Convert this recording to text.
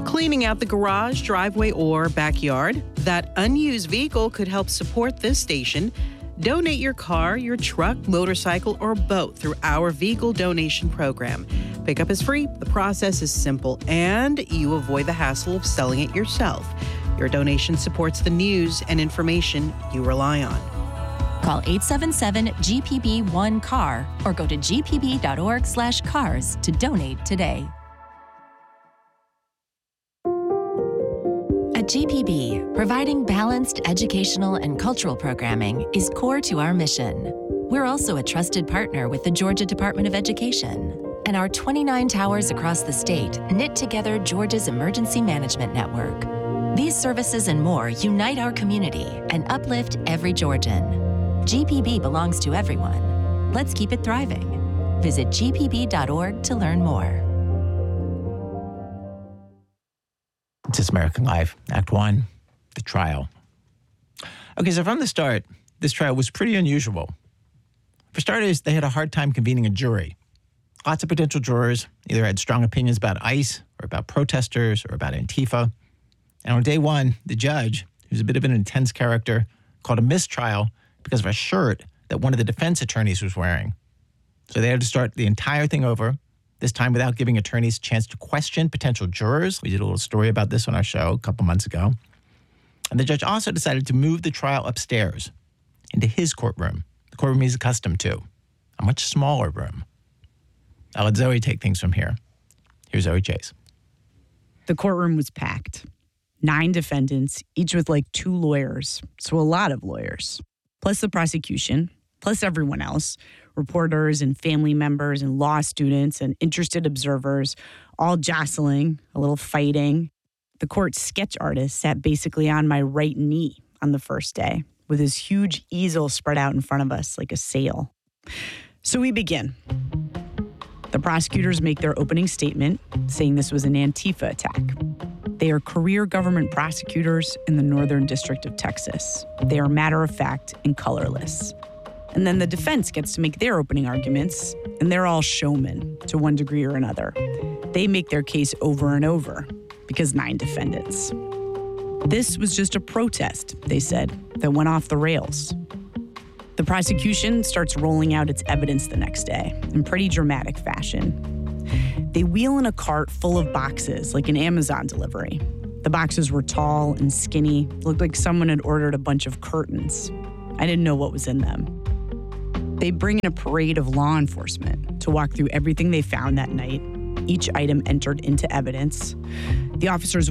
Cleaning out the garage, driveway, or backyard? That unused vehicle could help support this station. Donate your car, your truck, motorcycle, or boat through our vehicle donation program. Pickup is free, the process is simple, and you avoid the hassle of selling it yourself. Your donation supports the news and information you rely on. Call 877-GPB-1-CAR or go to gpb.org/cars to donate today. At GPB, providing balanced educational and cultural programming is core to our mission. We're also a trusted partner with the Georgia Department of Education, and our 29 towers across the state knit together Georgia's emergency management network. These services and more unite our community and uplift every Georgian. GPB belongs to everyone. Let's keep it thriving. Visit gpb.org to learn more. This is American Life, Act 1, the trial. Okay, so from the start, this trial was pretty unusual. For starters, they had a hard time convening a jury. Lots of potential jurors either had strong opinions about ICE or about protesters or about Antifa. And on day one, the judge, who's a bit of an intense character, called a mistrial because of a shirt that one of the defense attorneys was wearing. So they had to start the entire thing over, this time without giving attorneys a chance to question potential jurors. We did a little story about this on our show a couple months ago. And the judge also decided to move the trial upstairs into his courtroom, the courtroom he's accustomed to, a much smaller room. I'll let Zoe take things from here. Here's Zoe Chase. The courtroom was packed. 9 defendants, each with like 2 lawyers, so a lot of lawyers, plus the prosecution, plus everyone else, reporters and family members and law students and interested observers, all jostling, a little fighting. The court's sketch artist sat basically on my right knee on the first day with his huge easel spread out in front of us like a sail. So we begin. The prosecutors make their opening statement saying this was an Antifa attack. They are career government prosecutors in the Northern District of Texas. They are matter-of-fact and colorless. And then the defense gets to make their opening arguments, and they're all showmen to one degree or another. They make their case over and over because 9 defendants. This was just a protest, they said, that went off the rails. The prosecution starts rolling out its evidence the next day in pretty dramatic fashion. They wheel in a cart full of boxes like an Amazon delivery. The boxes were tall and skinny, looked like someone had ordered a bunch of curtains. I didn't know what was in them. They bring in a parade of law enforcement to walk through everything they found that night, each item entered into evidence. The officers